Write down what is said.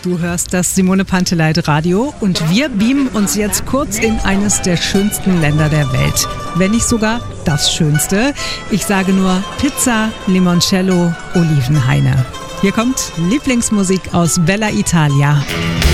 Du hörst das Simone Panteleit Radio und wir beamen uns jetzt kurz in eines der schönsten Länder der Welt. Wenn nicht sogar das Schönste. Ich sage nur Pizza, Limoncello, Olivenhaine. Hier kommt Lieblingsmusik aus Bella Italia.